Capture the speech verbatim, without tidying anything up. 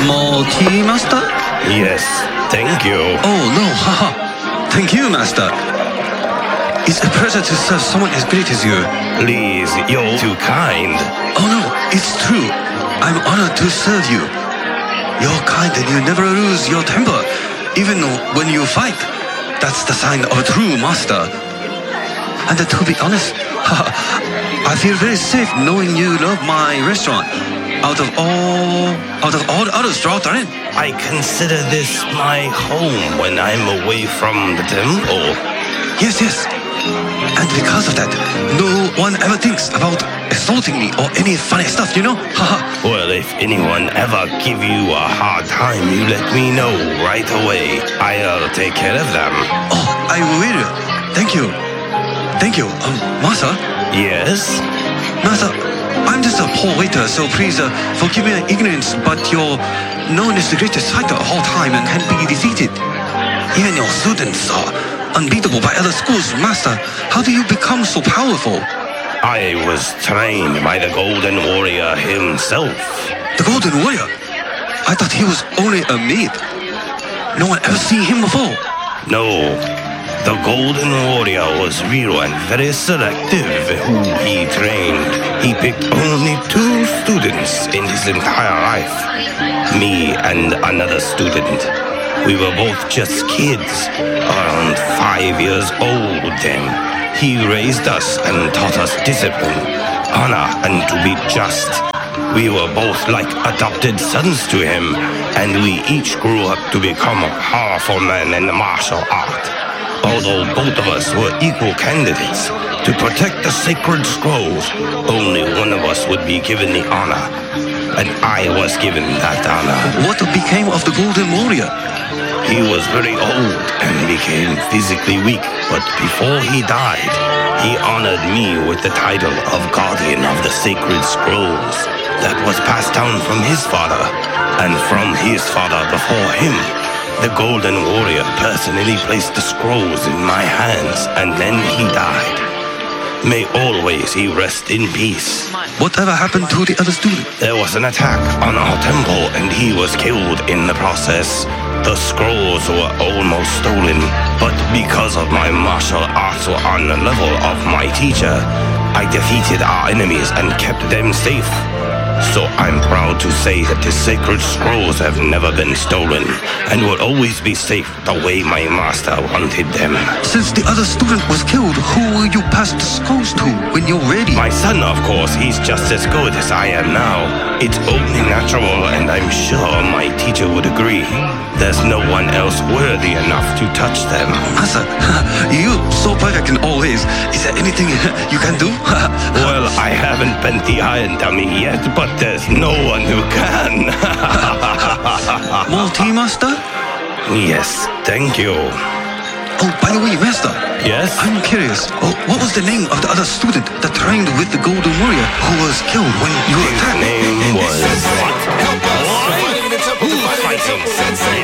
More tea, Master? Yes, thank you. Oh, no, haha. Thank you, Master. It's a pleasure to serve someone as great as you. Please, you're too kind. Oh, no, it's true. I'm honored to serve you. You're kind and you never lose your temper, even when you fight. That's the sign of a true master. And to be honest, I feel very safe knowing you love my restaurant. Out of all, out of all the others throughout the land. I consider this my home when I'm away from the temple. Yes, yes. And because of that, no one ever thinks about assaulting me or any funny stuff, you know? Well, if anyone ever give you a hard time, you let me know right away. I'll take care of them. Oh, I will. Thank you. Thank you. Um, Master? Yes? Master, I'm just a poor waiter, so please uh, forgive my ignorance, but you're known as the greatest fighter of all time and can be defeated. Even your students are unbeatable by other schools. Master, how do you become so powerful? I was trained by the Golden Warrior himself. The Golden Warrior? I thought he was only a maid. No one ever seen him before. No, the Golden Warrior was real and very selective who he trained. He picked only two students in his entire life. Me and another student. We were both just kids, around five years old then. He raised us and taught us discipline, honor, and to be just. We were both like adopted sons to him, and we each grew up to become a powerful man in the martial art. Although both of us were equal candidates to protect the sacred scrolls, only one of us would be given the honor, and I was given that honor. What became of the Golden Warrior? He was very old and became physically weak, but before he died, he honored me with the title of Guardian of the Sacred Scrolls that was passed down from his father, and from his father before him. The Golden Warrior personally placed the scrolls in my hands, and then he died. May always he rest in peace. Whatever happened to the other student? There was an attack on our temple, and he was killed in the process. The scrolls were almost stolen, but because of my martial arts were on the level of my teacher, I defeated our enemies and kept them safe. So I'm proud to say that the sacred scrolls have never been stolen and will always be safe the way my master wanted them. Since the other student was killed, who will you pass the scrolls to when you're ready? My son, of course. He's just as good as I am now. It's only natural, and I'm sure my teacher would agree. There's no one else worthy enough to touch them. Master, you're so perfect in all ways. Is there anything you can do? Well, I haven't bent the iron dummy yet, but there's no one who can. More tea, Master? Yes, thank you. Oh, by the way, Master. Yes? I'm curious. Oh, what was the name of the other student that trained with the Golden Warrior who was killed when you His attacked? name was... What? Who's fighting?